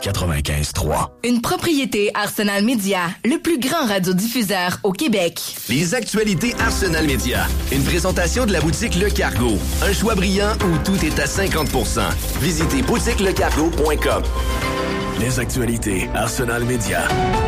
95.3. Une propriété Arsenal Media, le plus grand radiodiffuseur au Québec. Les actualités Arsenal Media. Une présentation de la boutique Le Cargo. Un choix brillant où tout est à 50%. Visitez boutiquelecargo.com. Les actualités Arsenal Media.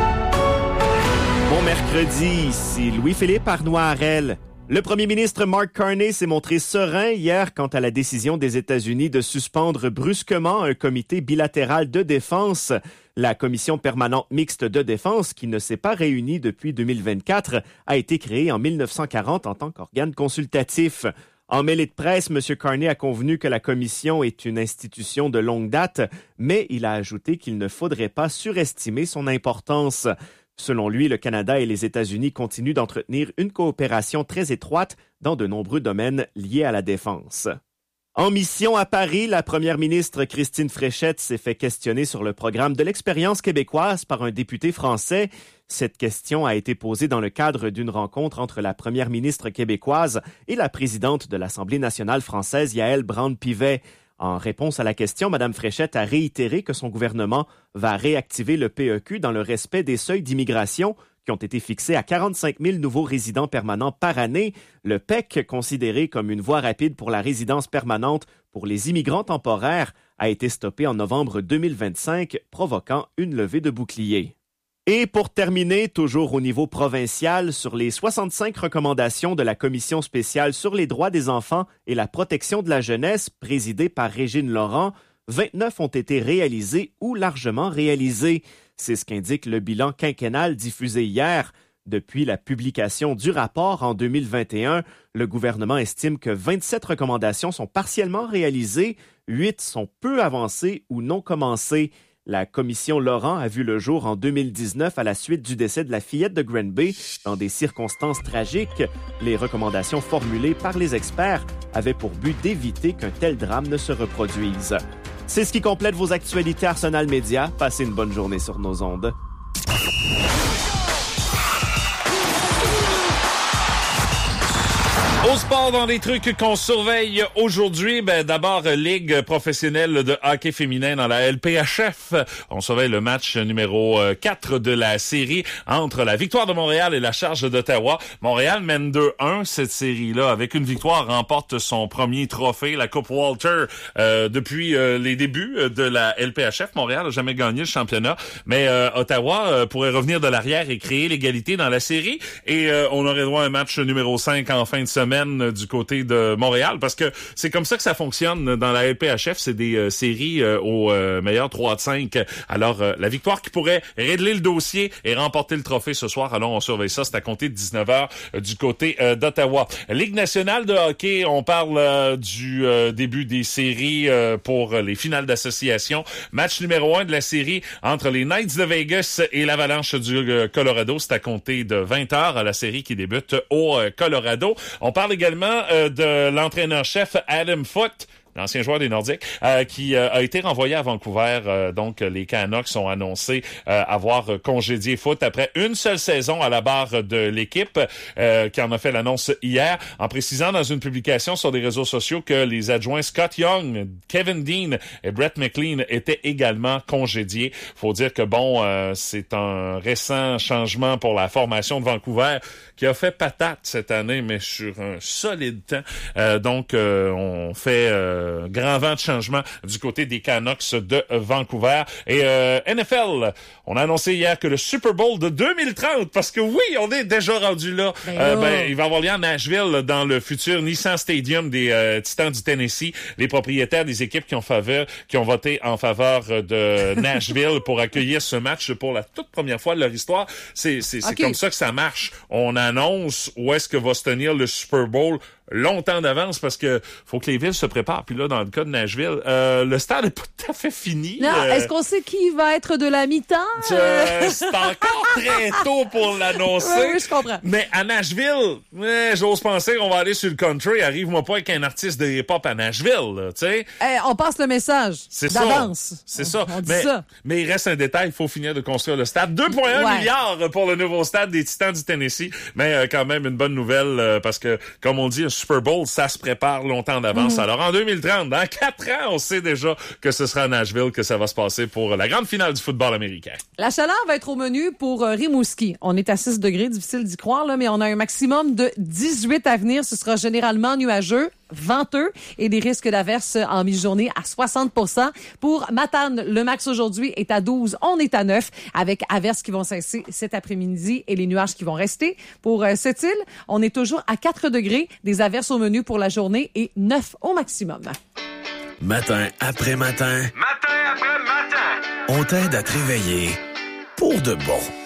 Bon mercredi, ici Louis-Philippe Arnois-Harel. Le premier ministre Mark Carney s'est montré serein hier quant à la décision des États-Unis de suspendre brusquement un comité bilatéral de défense. La commission permanente mixte de défense, qui ne s'est pas réunie depuis 2024, a été créée en 1940 en tant qu'organe consultatif. En mêlée de presse, M. Carney a convenu que la commission est une institution de longue date, mais il a ajouté qu'il ne faudrait pas surestimer son importance. Selon lui, le Canada et les États-Unis continuent d'entretenir une coopération très étroite dans de nombreux domaines liés à la défense. En mission à Paris, la première ministre Christine Fréchette s'est fait questionner sur le programme de l'expérience québécoise par un député français. Cette question a été posée dans le cadre d'une rencontre entre la première ministre québécoise et la présidente de l'Assemblée nationale française, Yaël Braun-Pivet. En réponse à la question, Mme Fréchette a réitéré que son gouvernement va réactiver le PEQ dans le respect des seuils d'immigration qui ont été fixés à 45 000 nouveaux résidents permanents par année. Le PEC, considéré comme une voie rapide pour la résidence permanente pour les immigrants temporaires, a été stoppé en novembre 2025, provoquant une levée de boucliers. Et pour terminer, toujours au niveau provincial, sur les 65 recommandations de la Commission spéciale sur les droits des enfants et la protection de la jeunesse, présidée par Régine Laurent, 29 ont été réalisées ou largement réalisées. C'est ce qu'indique le bilan quinquennal diffusé hier. Depuis la publication du rapport en 2021, le gouvernement estime que 27 recommandations sont partiellement réalisées, 8 sont peu avancées ou non commencées. La commission Laurent a vu le jour en 2019 à la suite du décès de la fillette de Granby dans des circonstances tragiques. Les recommandations formulées par les experts avaient pour but d'éviter qu'un tel drame ne se reproduise. C'est ce qui complète vos actualités Arsenal Media. Passez une bonne journée sur nos ondes. Au sport, dans les trucs qu'on surveille aujourd'hui, d'abord, Ligue professionnelle de hockey féminin dans la LPHF. On surveille le match numéro 4 de la série entre la Victoire de Montréal et la Charge d'Ottawa. Montréal mène 2-1 cette série-là. Avec une victoire, remporte son premier trophée, la Coupe Walter, depuis les débuts de la LPHF. Montréal n'a jamais gagné le championnat, mais Ottawa pourrait revenir de l'arrière et créer l'égalité dans la série. Et on aurait droit à un match numéro 5 en fin de semaine du côté de Montréal, parce que c'est comme ça que ça fonctionne dans la LPHF, c'est des séries au meilleur 3 de 5. Alors, la victoire qui pourrait régler le dossier et remporter le trophée ce soir, alors on surveille ça, c'est à compter de 19h du côté d'Ottawa. Ligue nationale de hockey, on parle du début des séries pour les finales d'association. Match numéro 1 de la série entre les Knights de Vegas et l'Avalanche du Colorado, c'est à compter de 20h, la série qui débute au Colorado. On parle également de l'entraîneur-chef Adam Foote, l'ancien joueur des Nordiques, qui a été renvoyé à Vancouver. Donc, les Canucks ont annoncé avoir congédié Foote après une seule saison à la barre de l'équipe, qui en a fait l'annonce hier, en précisant dans une publication sur les réseaux sociaux que les adjoints Scott Young, Kevin Dean et Brett McLean étaient également congédiés. Faut dire que, c'est un récent changement pour la formation de Vancouver qui a fait patate cette année, mais sur un solide temps. Donc, on fait grand vent de changement du côté des Canucks de Vancouver. Et NFL, on a annoncé hier que le Super Bowl de 2030, parce que oui, on est déjà rendu là, il va avoir lieu à Nashville, dans le futur Nissan Stadium des Titans du Tennessee. Les propriétaires des équipes qui ont voté en faveur de Nashville pour accueillir ce match pour la toute première fois de leur histoire. C'est comme ça que ça marche. On annonce où est-ce que va se tenir le Super Bowl longtemps d'avance, parce que faut que les villes se préparent. Puis là, dans le cas de Nashville, le stade n'est pas tout à fait fini. Non, est-ce qu'on sait qui va être de la mi-temps? C'est encore très tôt pour l'annoncer. Oui, je comprends. Mais à Nashville, j'ose penser qu'on va aller sur le country. Arrive-moi pas avec un artiste de hip-hop à Nashville, tu sais. On passe le message d'avance. C'est ça. On dit ça. Mais il reste un détail, il faut finir de construire le stade. 2,1 milliards pour le nouveau stade des Titans du Tennessee. Mais quand même une bonne nouvelle, parce que, comme on dit, un Super Bowl, ça se prépare longtemps d'avance. Alors en 2030, dans 4 ans, on sait déjà que ce sera à Nashville que ça va se passer pour la grande finale du football américain. La chaleur va être au menu pour Rimouski. On est à 6 degrés, difficile d'y croire, là, mais on a un maximum de 18 à venir. Ce sera généralement nuageux, venteux et des risques d'averses en mi-journée à 60%. Pour Matane, le max aujourd'hui est à 12, on est à 9 avec averses qui vont cesser cet après-midi et les nuages qui vont rester. Pour cette île, on est toujours à 4 degrés, des averses au menu pour la journée et 9 au maximum. Matin après matin. Matin après matin. On t'aide à te réveiller pour de bon.